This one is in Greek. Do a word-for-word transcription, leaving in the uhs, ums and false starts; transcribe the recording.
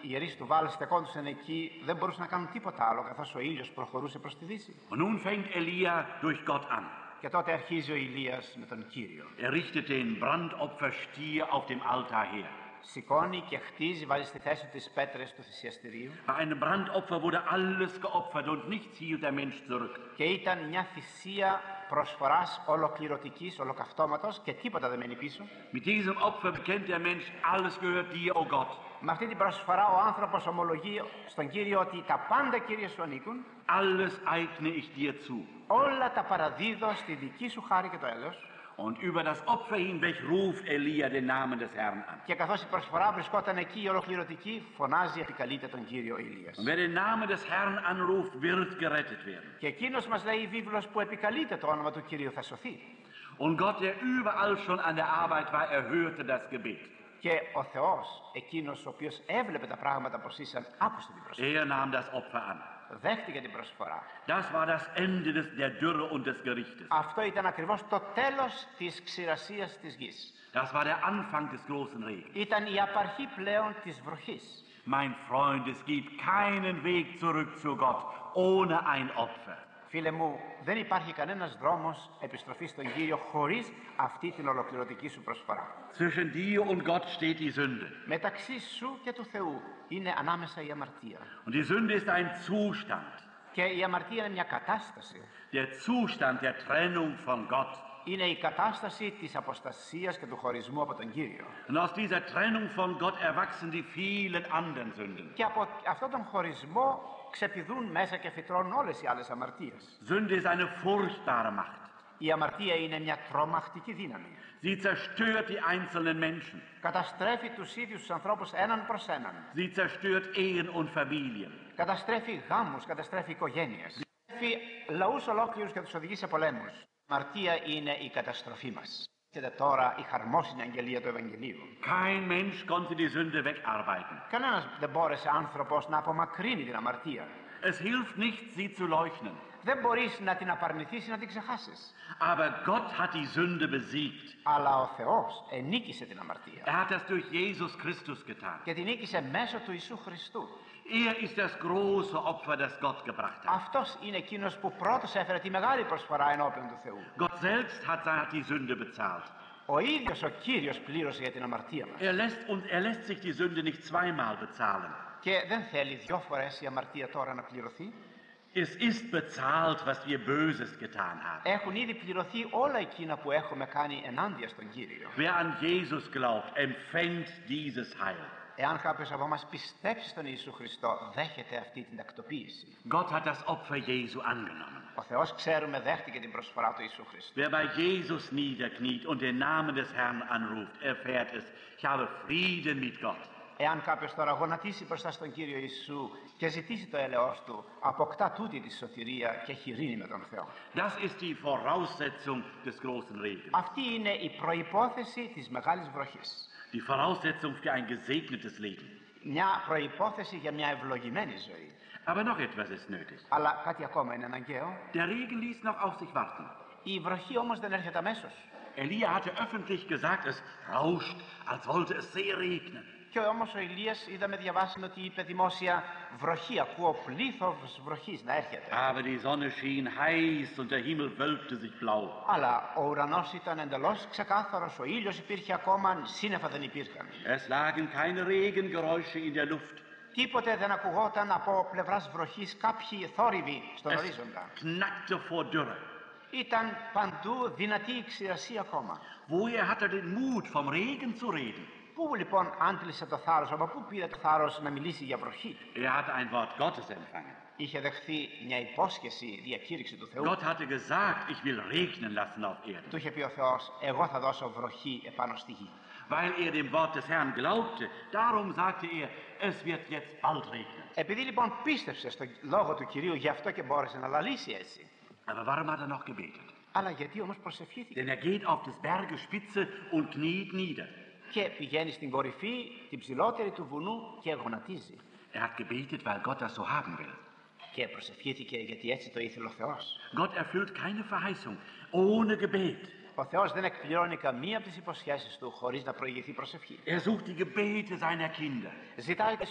Οι ιερείς του Βάλ στεκόντουσαν εκεί, δεν μπορούσαν να κάνουν τίποτα άλλο, καθώς ο ήλιος προχωρούσε προς τη δύση. Und nun fängt Elia durch Gott an. Και τότε αρχίζει ο Ηλίας με τον Κύριο. Er richtet den Brandopferstier auf dem Altar her. Σηκώνει και χτίζει, βάζει στη θέση τις πέτρες του θυσιαστηρίου. Bei einem Brandopfer wurde alles geopfert und nichts hielt der Mensch zurück. Και ήταν μια θυσία προσφοράς ολοκληρωτικής, ολοκαυτώματος και τίποτα δεν μένει πίσω. Mit diesem Opfer bekennt der Mensch, alles gehört dir, o Gott. Με αυτή την προσφορά ο άνθρωπος ομολογεί στον Κύριο ότι τα πάντα, Κύριε, σου ανήκουν. Alles eigne ich dir zu. Όλα τα παραδίδω στη δική σου χάρη και το έλεος. Und über das Opfer hinweg ruft Elia den Namen des Herrn an. Και καθώς η προσφορά βρισκόταν εκεί η ολοκληρωτική, φωνάζει, επικαλείται τον Κύριο Ηλίας. Und wer den Namen des Herrn anruft, wird gerettet werden. Και εκείνος μας λέει η βίβλος που επικαλείται το όνομα του Κυρίου θα σωθεί. Und Gott, der überall schon an der Arbeit war, erhörte das Gebet. Και ο Θεός, εκείνος ο οποίος έβλεπε τα πράγματα πως ήσαν, άκουσε την προσφορά. Er nahm das Opfer an. Δέχτηκε την προσφορά. Das war das Ende des, der Dürre und des Gerichtes. Αυτό ήταν ακριβώς το τέλος της ξηρασίας της γης. Das war der Anfang des großen Regens. Ήταν η απαρχή πλέον της βροχής. Mein Freund, es gibt keinen Weg zurück zu Gott ohne ein Opfer. Φίλε μου, δεν υπάρχει κανένας δρόμος επιστροφής στον Κύριο χωρίς αυτή την ολοκληρωτική σου προσφορά. Zwischen dir und Gott steht die Sünde. Μεταξύ σου και του Θεού είναι ανάμεσα η αμαρτία. Und die Sünde ist ein Zustand. Και η αμαρτία είναι μια κατάσταση. Der Zustand der Trennung von Gott. Είναι η κατάσταση της αποστασίας και του χωρισμού από τον Κύριο. Und aus dieser Trennung von Gott erwachsen die vielen anderen Sünden. Και από αυτόν τον χωρισμό ξεπηδούν μέσα και φυτρώνουν όλες οι άλλες αμαρτίες. Sünde ist eine furchtbare Macht. Η αμαρτία είναι μια τρομακτική δύναμη. Sie zerstört die einzelnen Menschen. Καταστρέφει τους ίδιους τους ανθρώπους έναν προς έναν. Sie zerstört Ehen und Familien. Καταστρέφει γάμους, καταστρέφει οικογένειες. Καταστρέφει λαούς ολόκληρους και τους οδηγεί σε πολέμους. Η αμαρτία είναι η καταστροφή μας. Και τώρα η χαρμόσυνη αγγελία του Ευαγγελίου. Kein Mensch konnte die Sünde wegarbeiten. Κανένας δεν μπόρεσε άνθρωπος να απομακρύνει την αμαρτία. Es hilft nicht, sie zu leugnen. Δεν μπορείς να την απαρνηθείς ή να την ξεχάσεις. Aber Gott hat die Sünde besiegt. Αλλά ο Θεός ενίκησε την αμαρτία. Er hat das durch Jesus Christus getan. Και την νίκησε μέσω του Ιησού Χριστού. Er ist das große Opfer, das Gott gebracht hat. Αυτός είναι εκείνος που πρώτος έφερε τη μεγάλη προσφορά ενώπιον του Θεού. Gott selbst hat, hat die Sünde bezahlt. Ο ίδιος ο Κύριος πλήρωσε για την αμαρτία μας. Er lässt, und er lässt sich die Sünde nicht zweimal bezahlen. Και δεν θέλει δυο φορές η αμαρτία τώρα να πληρωθεί. Es ist bezahlt, was wir Böses getan haben. Έχουν ήδη πληρωθεί όλα εκείνα που έχουμε κάνει ενάντια στον Κύριο. Wer an Jesus glaubt, empfängt dieses Heil. Εάν κάποιος από εμάς πιστέψει στον Ιησού Χριστό, δέχεται αυτή την τακτοποίηση. Gott hat das Opfer Jesu angenommen. Ο Θεός, ξέρουμε, δέχτηκε την προσφορά του Ιησού Χριστού. Wer bei Jesus niederkniet und den Namen des Herrn anruft, erfährt es. Ich habe Frieden mit Gott. Εάν κάποιος τώρα γονατίσει μπροστά στον Κύριο Ιησού και ζητήσει το έλεος του, αποκτά τούτη τη σωτηρία και έχει ειρήνη με τον Θεό. Das ist die Voraussetzung des großen Regens. Αυτή είναι η προϋπόθεση της μεγάλης βροχής. Die Voraussetzung für ein gesegnetes Leben. Μια προϋπόθεση για μια ευλογημένη ζωή. Aber noch etwas ist nötig. Αλλά κάτι ακόμα είναι αναγκαίο. Der Regen ließ noch auf sich warten. Η βροχή όμως δεν έρχεται αμέσως. Elia hatte öffentlich gesagt, es rauscht, als wollte es sehr regnen. Και όμως ο Ηλίας, είδαμε, διαβάσαμε ότι είπε δημόσια, βροχή, ακούω πλήθος βροχής να έρχεται. Aber die Sonne schien heiß und der Himmel wölbte sich blau. Αλλά ο ουρανός ήταν εντελώς ξεκάθαρος, ο ήλιος υπήρχε ακόμα, σύννεφα δεν υπήρχαν. Es lagen keine Regengeräusche in der Luft. Τίποτε δεν ακουγόταν από πλευράς βροχής, κάποιοι θόρυβοι στον Es ορίζοντα. knackte vor Dürre. Ήταν παντού δυνατή η ξηρασία ακόμα. Woher hat er den Mut, vom Regen zu reden? Πού λοιπόν άντλησε το θάρρος, από πού πήρε το θάρρος να μιλήσει για βροχή? Er hatte ein Wort Gottes empfangen. Είχε δεχθεί μια υπόσχεση, διακήρυξη του Θεού. Gott hatte gesagt, ich will regnen lassen auf Erden. Του είχε πει ο Θεός, εγώ θα δώσω βροχή επάνω στη γη. Weil er dem Wort des Herrn glaubte, darum sagte er, es wird jetzt bald regnen. Επειδή λοιπόν πίστεψε στο λόγο του Κυρίου, γι' αυτό και μπόρεσε να λαλήσει έτσι. Aber warum hat er noch gebetet? Αλλά γιατί όμως προσευχήθηκε? Denn er geht auf des Berges Spitze und kniet nieder. Και πηγαίνει στην κορυφή, την ψηλότερη του βουνού και γονατίζει. Er hat gebetet, weil Gott das so haben will. Και προσευχήθηκε γιατί έτσι το ήθελε ο Θεός. Gott erfüllt keine Verheißung ohne Gebet. Ο Θεός δεν εκπληρώνει καμία από τις υποσχέσεις του χωρίς να προηγηθεί προσευχή. Er sucht die Gebete seiner Kinder. Ζητάει τις